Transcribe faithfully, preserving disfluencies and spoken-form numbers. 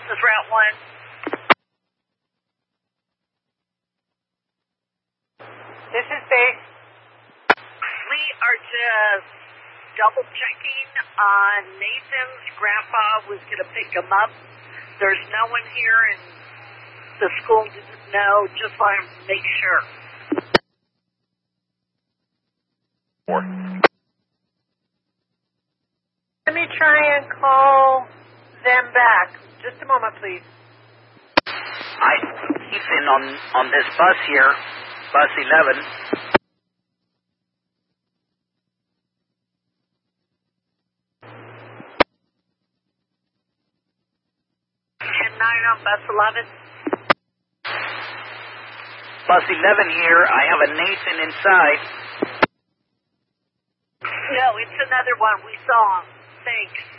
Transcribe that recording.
is Route one. This is base. We are just double checking on Nathan's grandpa was going to pick him up. There's no one here and the school didn't know. Just want to make sure. Four. Let me try and call them back. Just a moment, please. I, he's in on, on this bus here, bus eleven. ten nine on bus eleven. Bus eleven here, I have a Nathan inside. No, it's another one. We saw him. Thanks.